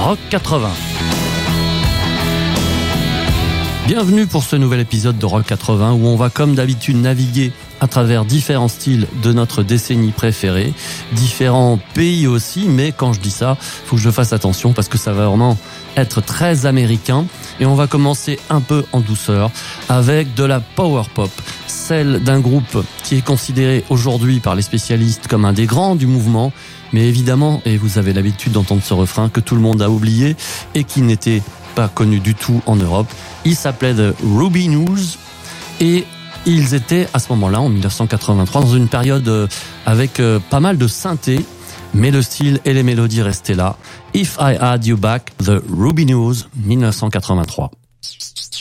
Rock 80. Bienvenue pour ce nouvel épisode de Rock 80 où on va comme d'habitude naviguer à travers différents styles de notre décennie préférée, différents pays aussi, mais quand je dis ça, faut que je fasse attention parce que ça va vraiment être très américain. Et on va commencer un peu en douceur avec de la power pop, celle d'un groupe qui est considéré aujourd'hui par les spécialistes comme un des grands du mouvement, mais évidemment, et vous avez l'habitude d'entendre ce refrain, que tout le monde a oublié et qui n'était pas connu du tout en Europe. Il s'appelait The Rubinoos et ils étaient à ce moment-là, en 1983, dans une période avec pas mal de synthé, mais le style et les mélodies restaient là. If I Had You Back, The Rubinoos, 1983.